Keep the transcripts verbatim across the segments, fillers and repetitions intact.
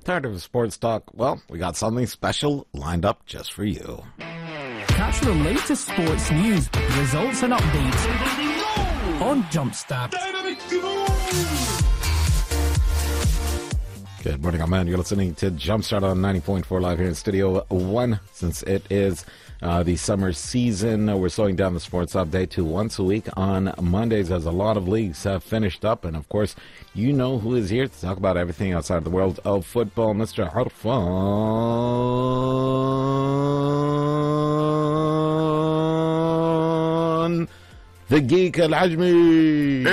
Tired of sports talk? Well, we got something special lined up just for you. Catch the latest sports news, results and updates on Jumpstart. Good morning, man. You're listening to Jumpstart on ninety point four live here in Studio One. Since it is uh, the summer season, uh, we're slowing down the sports update to once a week on Mondays, as a lot of leagues have finished up. And of course, you know who is here to talk about everything outside the world of football, Mister Harfan, the Geek Al-Ajmi.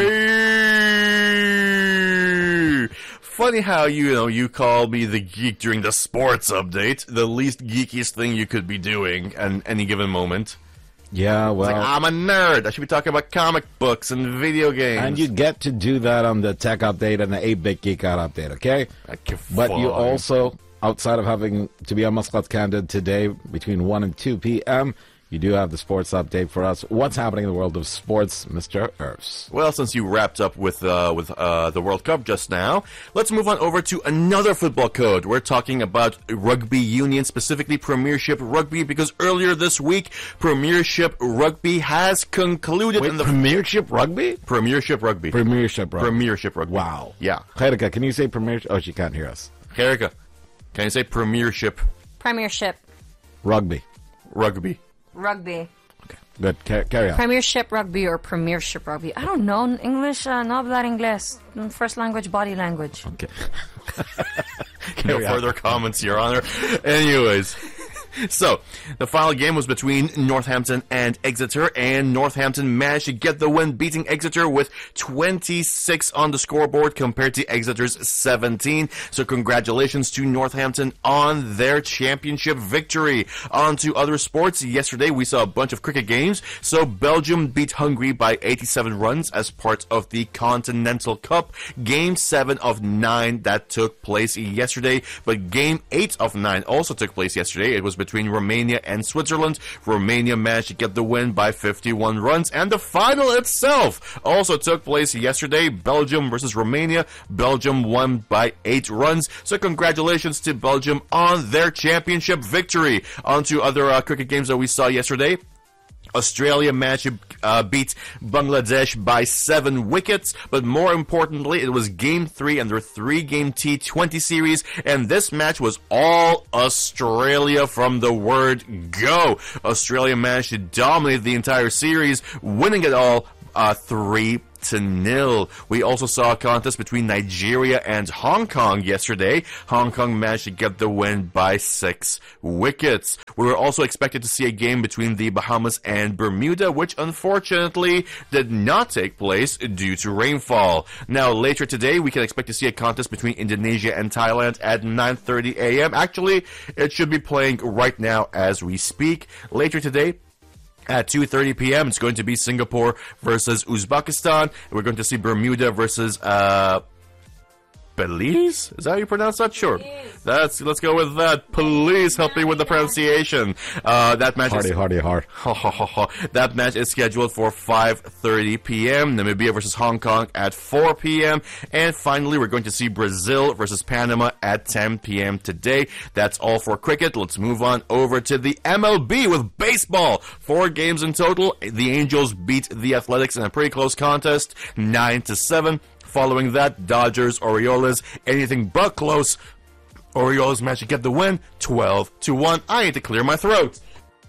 Hey! Funny how, you know, you call me the geek during the sports update, the least geekiest thing you could be doing at any given moment. Yeah, well... It's like, I'm a nerd. I should be talking about comic books and video games. And you get to do that on the Tech Update and the eight-Bit Geek Out Update, okay? But you also, outside of having to be on Muscat Candid today between one and two p.m., you do have the sports update for us. What's happening in the world of sports, Mister Irfs? Well, since you wrapped up with uh, with uh, the World Cup just now, let's move on over to another football code. We're talking about rugby union, specifically Premiership Rugby, because earlier this week, Premiership Rugby has concluded. Wait, in the Premiership Rugby? Premiership Rugby. Premiership Rugby. Premiership Rugby. Wow. Yeah. Gerika, can you say Premiership? Oh, she can't hear us. Gerika, can you say Premiership Premiership Rugby? Rugby. Rugby. Okay, good. Car- carry on. Premiership Rugby or Premiership Rugby. I don't know. English, uh, no hablar inglés. First language, body language. Okay. No Carry on. further comments, Your Honor. Anyways. So, the final game was between Northampton and Exeter, and Northampton managed to get the win, beating Exeter with twenty-six on the scoreboard compared to Exeter's seventeen. So congratulations to Northampton on their championship victory. On to other sports. Yesterday we saw a bunch of cricket games. So Belgium beat Hungary by eighty-seven runs as part of the Continental Cup. Game seven of nine that took place yesterday, but game eight of nine also took place yesterday. It was between Romania and Switzerland. Romania managed to get the win by fifty-one runs, and the final itself also took place yesterday. Belgium versus Romania. Belgium won by eight runs. So congratulations to Belgium on their championship victory. On to other uh, cricket games that we saw yesterday. Australia managed to uh, beat Bangladesh by seven wickets, but more importantly, it was game three in their three-game T twenty series, and this match was all Australia from the word go. Australia managed to dominate the entire series, winning it all uh, three to nil. We also saw a contest between Nigeria and Hong Kong yesterday. Hong Kong managed to get the win by six wickets. We were also expected to see a game between the Bahamas and Bermuda, which unfortunately did not take place due to rainfall. Now, later today, we can expect to see a contest between Indonesia and Thailand at nine thirty a.m. Actually, it should be playing right now as we speak. Later today, at two thirty p.m., it's going to be Singapore versus Uzbekistan. We're going to see Bermuda versus uh, Belize? Is that how you pronounce that? Sure. That's let's go with that. Please help me with the pronunciation. Uh, that match Hardy, is hardy, hard. that match is scheduled for five thirty p.m. Namibia versus Hong Kong at four p.m. And finally, we're going to see Brazil versus Panama at ten p.m. today. That's all for cricket. Let's move on over to the M L B with baseball. Four games in total. The Angels beat the Athletics in a pretty close contest, nine to seven. Following that, Dodgers, Orioles, anything but close. Orioles managed to get the win, twelve to one. I need to clear my throat.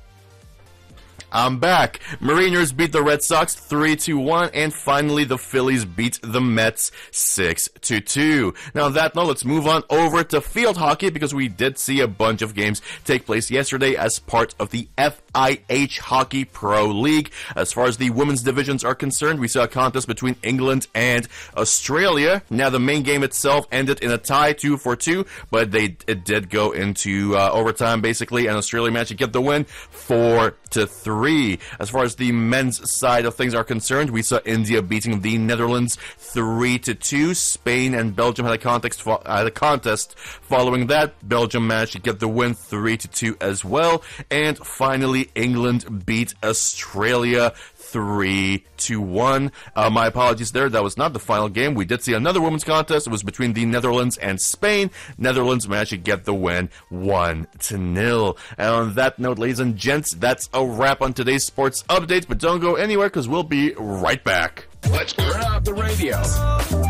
I'm back. Mariners beat the Red Sox three to one, and finally the Phillies beat the Mets six to two. Now on that note, let's move on over to field hockey, because we did see a bunch of games take place yesterday as part of the F I H Hockey Pro League. As far as the women's divisions are concerned, we saw a contest between England and Australia. Now the main game itself ended in a tie, two for two, but they it did go into uh, overtime basically, and Australia managed to get the win four to three. As far as the men's side of things are concerned, we saw India beating the Netherlands three to two. Spain and Belgium had a contest fo- had a contest following that. Belgium managed to get the win three to two as well. And finally, England beat Australia three to one. Uh, my apologies there. That was not the final game. We did see another women's contest. It was between the Netherlands and Spain. Netherlands managed to get the win one to nil. And on that note, ladies and gents, that's a wrap on today's sports updates. But don't go anywhere because we'll be right back. Let's turn up the radio.